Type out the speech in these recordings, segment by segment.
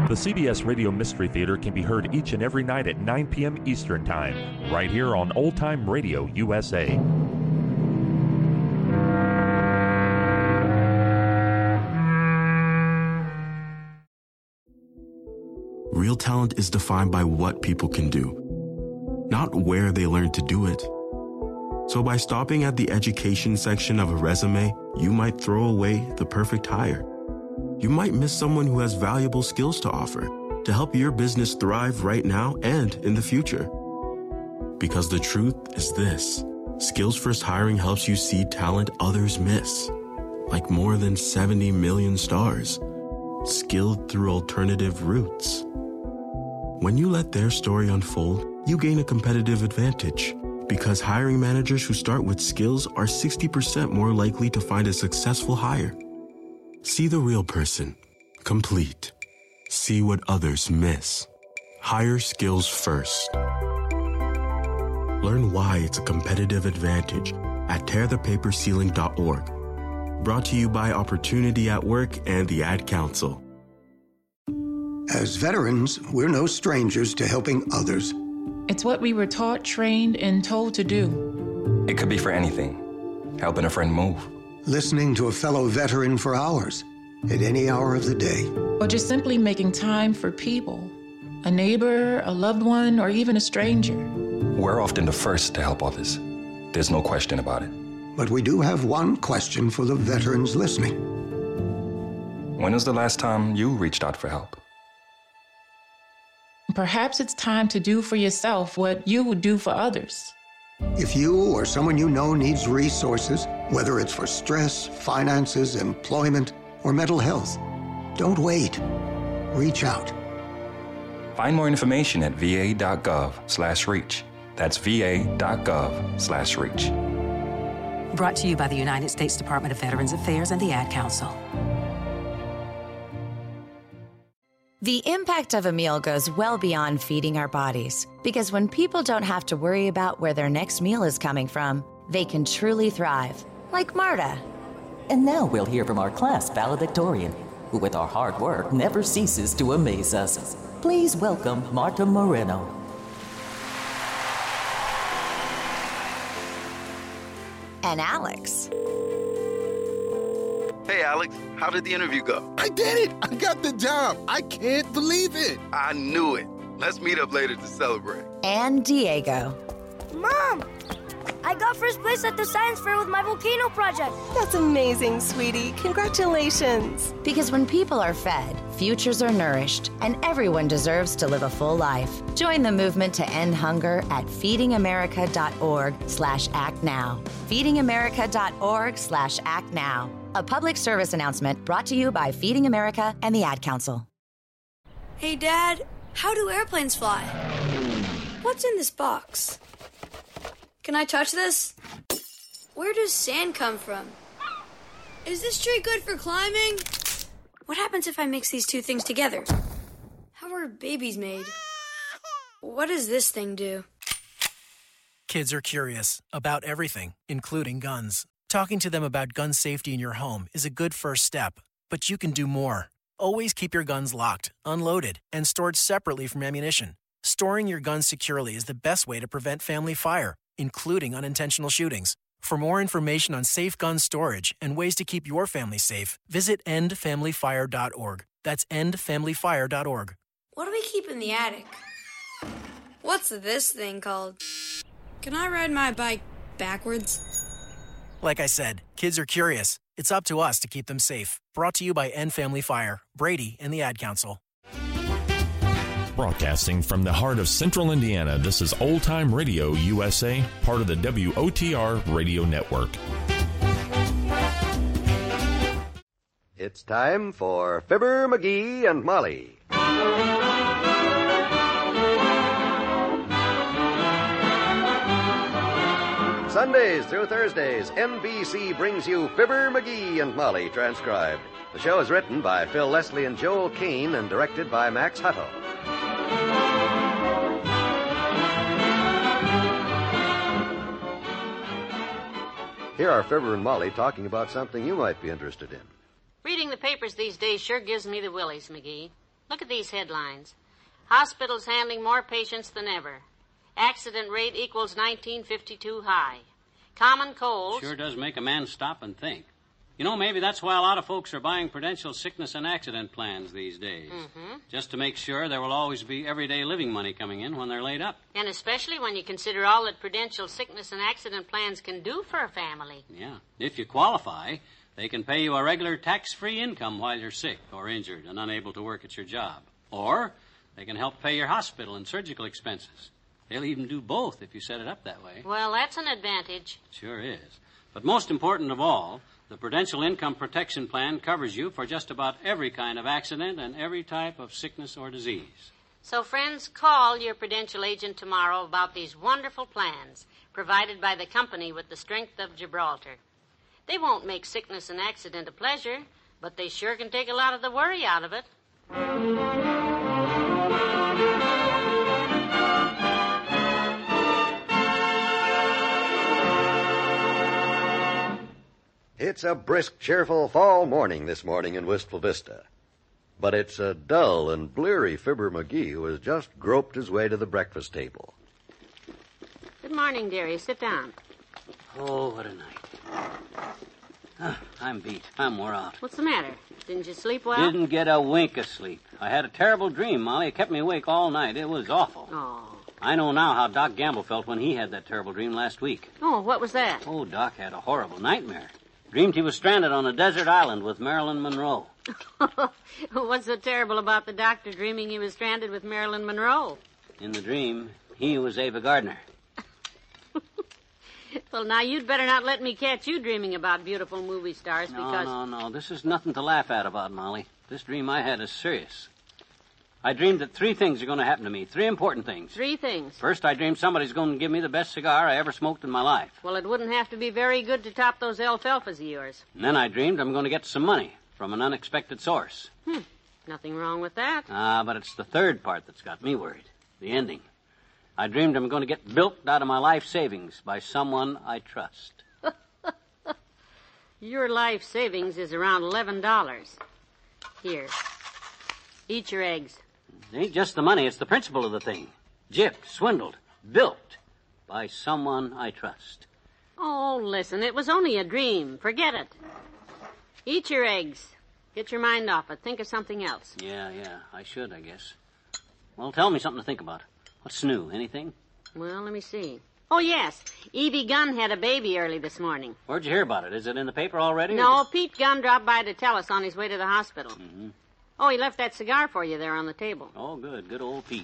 The CBS Radio Mystery Theater can be heard each and every night at 9 p.m. Eastern Time, right here on Old Time Radio USA. Real talent is defined by what people can do, not where they learn to do it. So by stopping at the education section of a resume, you might throw away the perfect hire. You might miss someone who has valuable skills to offer to help your business thrive right now and in the future. Because the truth is this: Skills First Hiring helps you see talent others miss, like more than 70 million stars, skilled through alternative routes. When you let their story unfold, you gain a competitive advantage, because hiring managers who start with skills are 60% more likely to find a successful hire. See the real person, complete. See what others miss. Hire skills first. Learn why it's a competitive advantage at tearthepaperceiling.org. Brought to you by Opportunity at Work and the Ad Council. As veterans, we're no strangers to helping others. It's what we were taught, trained, and told to do. It could be for anything. Helping a friend move. Listening to a fellow veteran for hours, at any hour of the day. Or just simply making time for people. A neighbor, a loved one, or even a stranger. We're often the first to help others. There's no question about it. But we do have one question for the veterans listening. When was the last time you reached out for help? Perhaps it's time to do for yourself what you would do for others. If you or someone you know needs resources, whether it's for stress, finances, employment, or mental health, don't wait. Reach out. Find more information at va.gov/reach. That's va.gov/reach. Brought to you by the United States Department of Veterans Affairs and the Ad Council. The impact of a meal goes well beyond feeding our bodies, because when people don't have to worry about where their next meal is coming from, they can truly thrive, like Marta. And now we'll hear from our class valedictorian, who with our hard work never ceases to amaze us. Please welcome Marta Moreno. And Alex. Hey, Alex, how did the interview go? I did it! I got the job! I can't believe it! I knew it. Let's meet up later to celebrate. And Diego. Mom! I got first place at the science fair with my volcano project. That's amazing, sweetie. Congratulations. Because when people are fed, futures are nourished, and everyone deserves to live a full life. Join the movement to end hunger at feedingamerica.org/actnow. feedingamerica.org/actnow. A public service announcement brought to you by Feeding America and the Ad Council. Hey, Dad, how do airplanes fly? What's in this box? Can I touch this? Where does sand come from? Is this tree good for climbing? What happens if I mix these two things together? How are babies made? What does this thing do? Kids are curious about everything, including guns. Talking to them about gun safety in your home is a good first step, but you can do more. Always keep your guns locked, unloaded, and stored separately from ammunition. Storing your guns securely is the best way to prevent family fire, including unintentional shootings. For more information on safe gun storage and ways to keep your family safe, visit endfamilyfire.org. That's endfamilyfire.org. What do we keep in the attic? What's this thing called? Can I ride my bike backwards? Like I said, kids are curious. It's up to us to keep them safe. Brought to you by End Family Fire, Brady, and the Ad Council. Broadcasting from the heart of Central Indiana, this is Old Time Radio USA, part of the WOTR Radio Network. It's time for Fibber, McGee, and Molly. Sundays through Thursdays, NBC brings you Fibber, McGee, and Molly transcribed. The show is written by Phil Leslie and Joel Keane and directed by Max Hutto. Here are Fibber and Molly talking about something you might be interested in. Reading the papers these days sure gives me the willies, McGee. Look at these headlines. Hospitals handling more patients than ever. Accident rate equals 1952 high. Common colds... Sure does make a man stop and think. You know, maybe that's why a lot of folks are buying Prudential sickness and accident plans these days. Mm-hmm. Just to make sure there will always be everyday living money coming in when they're laid up. And especially when you consider all that Prudential sickness and accident plans can do for a family. Yeah. If you qualify, they can pay you a regular tax-free income while you're sick or injured and unable to work at your job. Or they can help pay your hospital and surgical expenses. They'll even do both if you set it up that way. Well, that's an advantage. Sure is. But most important of all, the Prudential Income Protection Plan covers you for just about every kind of accident and every type of sickness or disease. So, friends, call your Prudential agent tomorrow about these wonderful plans provided by the company with the strength of Gibraltar. They won't make sickness and accident a pleasure, but they sure can take a lot of the worry out of it. It's a brisk, cheerful fall morning this morning in Wistful Vista. But it's a dull and bleary Fibber McGee who has just groped his way to the breakfast table. Good morning, dearie. Sit down. Oh, what a night. I'm beat. I'm wore out. What's the matter? Didn't you sleep well? Didn't get a wink of sleep. I had a terrible dream, Molly. It kept me awake all night. It was awful. Oh. I know now how Doc Gamble felt when he had that terrible dream last week. Oh, what was that? Oh, Doc had a horrible nightmare. Dreamed he was stranded on a desert island with Marilyn Monroe. What's so terrible about the doctor dreaming he was stranded with Marilyn Monroe? In the dream, he was Ava Gardner. Well, now, you'd better not let me catch you dreaming about beautiful movie stars because... No. This is nothing to laugh at about, Molly. This dream I had is serious. I dreamed that 3 things are going to happen to me. 3 important things. 3 things? First, I dreamed somebody's going to give me the best cigar I ever smoked in my life. Well, it wouldn't have to be very good to top those alfalfas of yours. And then I dreamed I'm going to get some money from an unexpected source. Nothing wrong with that. But it's the third part that's got me worried. The ending. I dreamed I'm going to get bilked out of my life savings by someone I trust. Your life savings is around $11. Here. Eat your eggs. It ain't just the money, it's the principle of the thing. Gypped, swindled, bilked by someone I trust. Oh, listen, it was only a dream. Forget it. Eat your eggs. Get your mind off it. Think of something else. Yeah, I should, I guess. Well, tell me something to think about. What's new? Anything? Well, let me see. Oh, yes. Evie Gunn had a baby early this morning. Where'd you hear about it? Is it in the paper already? No, Pete Gunn dropped by to tell us on his way to the hospital. Mm-hmm. Oh, he left that cigar for you there on the table. Oh, good. Good old Pete.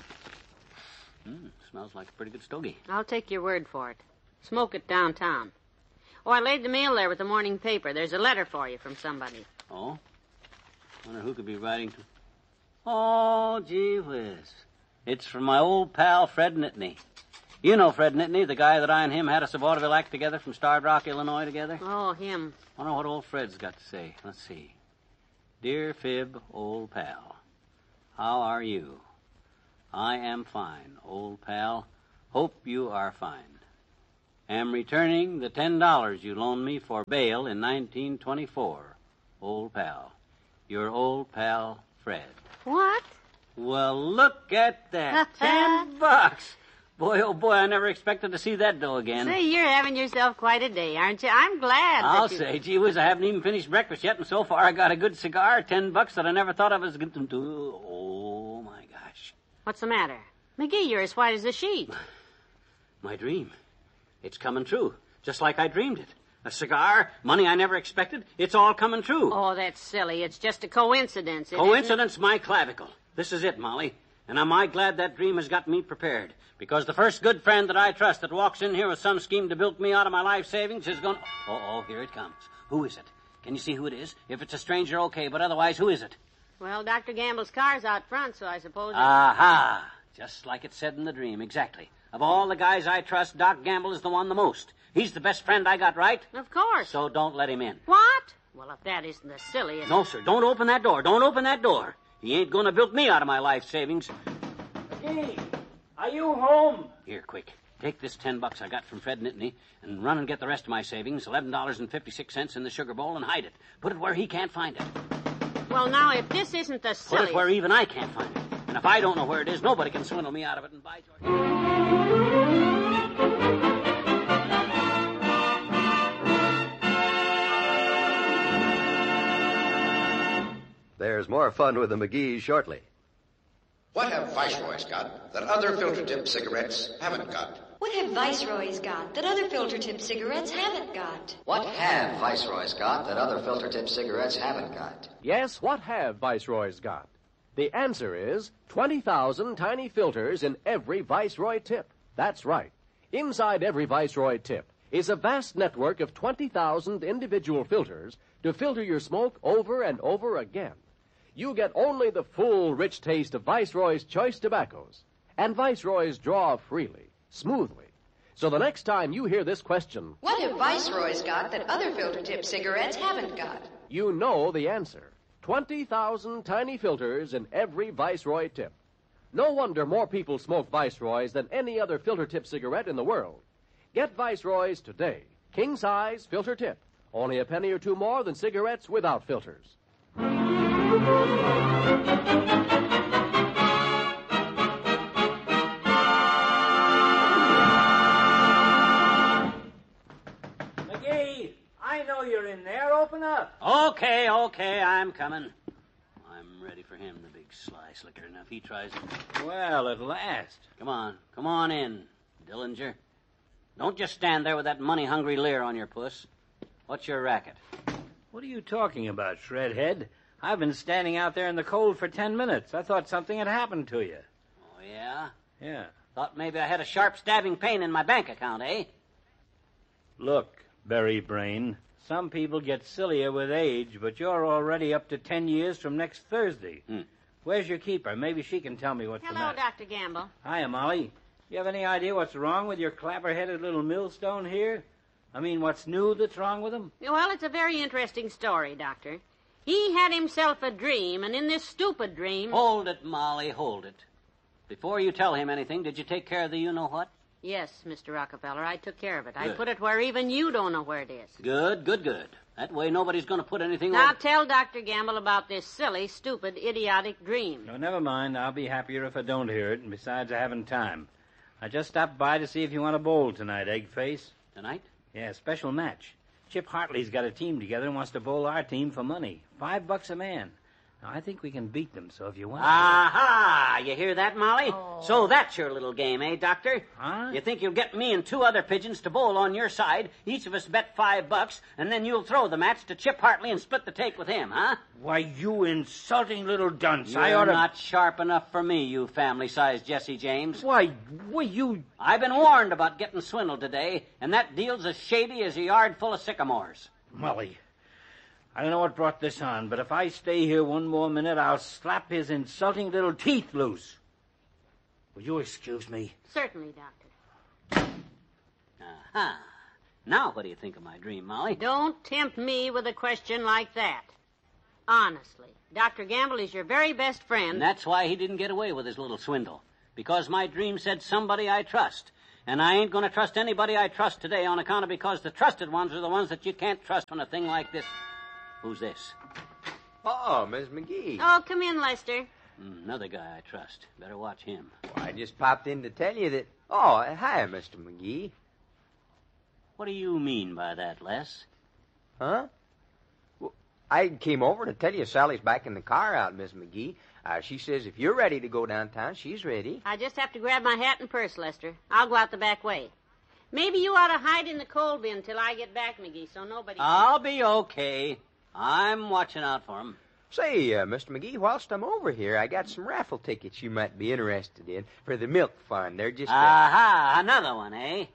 Smells like a pretty good stogie. I'll take your word for it. Smoke it downtown. Oh, I laid the mail there with the morning paper. There's a letter for you from somebody. Oh? Wonder who could be writing to... Oh, gee whiz. It's from my old pal, Fred Nittany. You know Fred Nittany, the guy that I and him had a vaudeville act together from Starved Rock, Illinois together? Oh, him. Wonder what old Fred's got to say. Let's see. Dear Fib, old pal, how are you? I am fine, old pal. Hope you are fine. Am returning the $10 you loaned me for bail in 1924, old pal. Your old pal, Fred. What? Well, look at that. $10. Boy, oh boy, I never expected to see that dough again. Say, you're having yourself quite a day, aren't you? I'm glad. I'll say, gee whiz, I haven't even finished breakfast yet, and so far I got a good cigar, $10 that I never thought I was going to do. Oh, my gosh. What's the matter? McGee, you're as white as a sheet. My dream. It's coming true, just like I dreamed it. A cigar, money I never expected, it's all coming true. Oh, that's silly. It's just a coincidence. Coincidence, my clavicle. This is it, Molly. And am I glad that dream has got me prepared. Because the first good friend that I trust that walks in here with some scheme to bilk me out of my life savings is going... Oh, here it comes. Who is it? Can you see who it is? If it's a stranger, okay, but otherwise, who is it? Well, Dr. Gamble's car's out front, so I suppose... Aha! Just like it said in the dream, exactly. Of all the guys I trust, Doc Gamble is the one the most. He's the best friend I got, right? Of course. So don't let him in. What? Well, if that isn't the silliest... No, sir, don't open that door. Don't open that door. He ain't going to bilk me out of my life savings. Hey, are you home? Here, quick. Take this $10 I got from Fred Nittany and run and get the rest of my savings, $11.56 in the sugar bowl, and hide it. Put it where he can't find it. Well, now, if this isn't the silliest... Put it where even I can't find it. And if I don't know where it is, nobody can swindle me out of it. And by George... There's more fun with the McGees shortly. What have Viceroys got that other filter-tip cigarettes haven't got? What have Viceroys got that other filter-tip cigarettes haven't got? What have Viceroys got that other filter-tip cigarettes haven't got? Yes, what have Viceroys got? The answer is 20,000 tiny filters in every Viceroy tip. That's right. Inside every Viceroy tip is a vast network of 20,000 individual filters to filter your smoke over and over again. You get only the full, rich taste of Viceroy's choice tobaccos. And Viceroys draw freely, smoothly. So the next time you hear this question, what have Viceroys got that other filter-tip cigarettes haven't got? You know the answer. 20,000 tiny filters in every Viceroy tip. No wonder more people smoke Viceroys than any other filter-tip cigarette in the world. Get Viceroys today. King-size filter tip. Only a penny or two more than cigarettes without filters. McGee, I know you're in there. Open up. Okay, I'm coming. I'm ready for him, the big sly slicker. Now, if he tries it... Well, at last. Come on in, Dillinger. Don't just stand there with that money-hungry leer on your puss. What's your racket? What are you talking about, Shredhead? I've been standing out there in the cold for 10 minutes. I thought something had happened to you. Oh, yeah? Yeah. Thought maybe I had a sharp stabbing pain in my bank account, eh? Look, Berry Brain, some people get sillier with age, but you're already up to 10 years from next Thursday. Where's your keeper? Maybe she can tell me what's the matter. Hello, Dr. Gamble. Hiya, Molly. You have any idea what's wrong with your clapper-headed little millstone here? I mean, what's new that's wrong with him? Well, it's a very interesting story, Doctor. He had himself a dream, and in this stupid dream... Hold it, Molly, hold it. Before you tell him anything, did you take care of the you-know-what? Yes, Mr. Rockefeller, I took care of it. Good. I put it where even you don't know where it is. Good. That way nobody's going to put anything Now over... tell Dr. Gamble about this silly, stupid, idiotic dream. No, never mind. I'll be happier if I don't hear it, and besides, I haven't time. I just stopped by to see if you want to bowl tonight, Eggface. Tonight? Yeah, special match. Chip Hartley's got a team together and wants to bowl our team for money. $5 a man. Now, I think we can beat them, so if you want... Aha! You hear that, Molly? Oh. So that's your little game, eh, Doctor? Huh? You think you'll get me and two other pigeons to bowl on your side, each of us bet $5, and then you'll throw the match to Chip Hartley and split the take with him, huh? Why, you insulting little dunce. You're not sharp enough for me, you family-sized Jesse James. Why, you... I've been warned about getting swindled today, and that deal's as shady as a yard full of sycamores. Molly, I don't know what brought this on, but if I stay here one more minute, I'll slap his insulting little teeth loose. Will you excuse me? Certainly, Doctor. Aha. Now what do you think of my dream, Molly? Don't tempt me with a question like that. Honestly, Dr. Gamble is your very best friend. And that's why he didn't get away with his little swindle. Because my dream said somebody I trust. And I ain't going to trust anybody I trust today on account of because the trusted ones are the ones that you can't trust on a thing like this. Who's this? Oh, Miss McGee. Oh, come in, Lester. Another guy I trust. Better watch him. Well, I just popped in to tell you that... Oh, hi, Mr. McGee. What do you mean by that, Les? Huh? Well, I came over to tell you Sally's backing the car out, Miss McGee. She says if you're ready to go downtown, she's ready. I just have to grab my hat and purse, Lester. I'll go out the back way. Maybe you ought to hide in the coal bin till I get back, McGee, so nobody... I'll be okay. I'm watching out for him. Say, Mr. McGee, whilst I'm over here, I got some raffle tickets you might be interested in for the milk fund. They're just... Aha, another one, eh?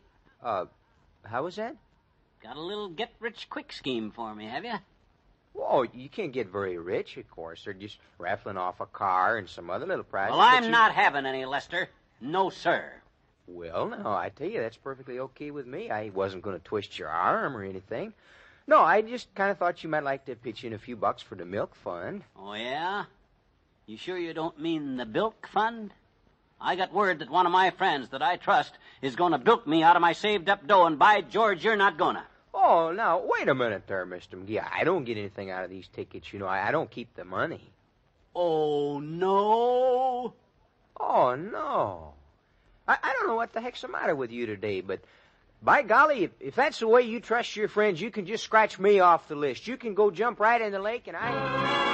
How was that? Got a little get-rich-quick scheme for me, have you? Oh, you can't get very rich, of course. They're just raffling off a car and some other little prizes. Well, I'm not having any, Lester. No, sir. Well, no, I tell you, that's perfectly okay with me. I wasn't going to twist your arm or anything. No, I just kind of thought you might like to pitch in a few bucks for the milk fund. Oh, yeah? You sure you don't mean the bilk fund? I got word that one of my friends that I trust is going to bilk me out of my saved-up dough, and by George, you're not going to. Oh, now, wait a minute there, Mr. McGee. I don't get anything out of these tickets, you know. I don't keep the money. Oh, no? Oh, no. I don't know what the heck's the matter with you today, but by golly, if that's the way you trust your friends, you can just scratch me off the list. You can go jump right in the lake, and I...